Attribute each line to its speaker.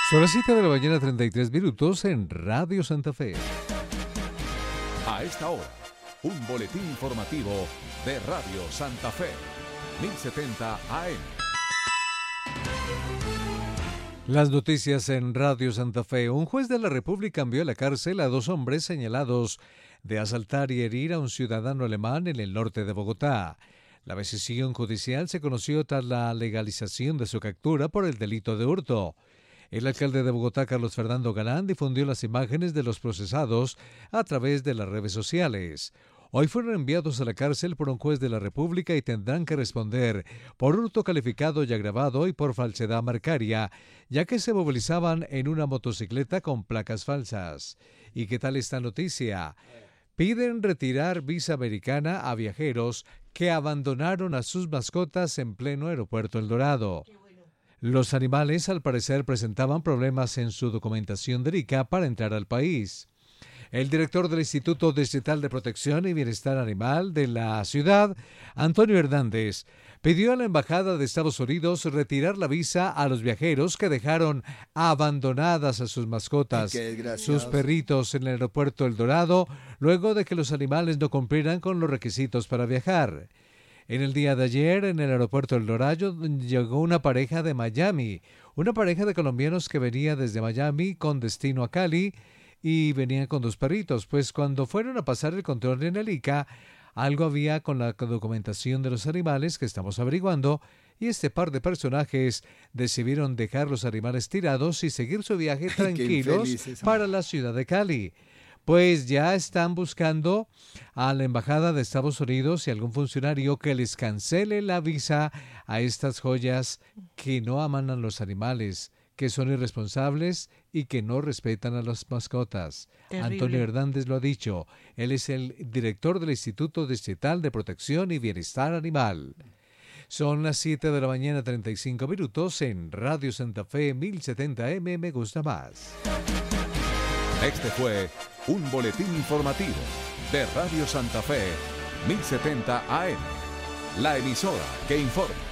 Speaker 1: Son las 7 de la mañana, 33 minutos en Radio Santa Fe.
Speaker 2: A esta hora, un boletín informativo de Radio Santa Fe, 1070 AM.
Speaker 1: Las noticias en Radio Santa Fe. Un juez de la República envió a la cárcel a 2 hombres señalados de asaltar y herir a un ciudadano alemán en el norte de Bogotá. La decisión judicial se conoció tras la legalización de su captura por el delito de hurto. El alcalde de Bogotá, Carlos Fernando Galán, difundió las imágenes de los procesados a través de las redes sociales. Hoy fueron enviados a la cárcel por un juez de la República y tendrán que responder por hurto calificado y agravado y por falsedad marcaria, ya que se movilizaban en una motocicleta con placas falsas. ¿Y qué tal esta noticia? Piden retirar visa americana a viajeros que abandonaron a sus mascotas en pleno aeropuerto El Dorado. Los animales, al parecer, presentaban problemas en su documentación de ICA para entrar al país. El director del Instituto Distrital de Protección y Bienestar Animal de la ciudad, Antonio Hernández, pidió a la Embajada de Estados Unidos retirar la visa a los viajeros que dejaron abandonadas a sus mascotas, sus perritos en el aeropuerto El Dorado, luego de que los animales no cumplieran con los requisitos para viajar. En el día de ayer, en el aeropuerto El Dorado, llegó una pareja de Miami, una pareja de colombianos que venía desde Miami con destino a Cali y venían con 2 perritos, pues cuando fueron a pasar el control en el ICA, algo había con la documentación de los animales que estamos averiguando y este par de personajes decidieron dejar los animales tirados y seguir su viaje tranquilos para la ciudad de Cali. Pues ya están buscando a la Embajada de Estados Unidos y algún funcionario que les cancele la visa a estas joyas que no aman a los animales, que son irresponsables y que no respetan a las mascotas. Terrible. Antonio Hernández lo ha dicho. Él es el director del Instituto Distrital de Protección y Bienestar Animal. Son las 7 de la mañana, 35 minutos en Radio Santa Fe 1070M. Me gusta más.
Speaker 2: Este fue un boletín informativo de Radio Santa Fe 1070 AM, la emisora que informa.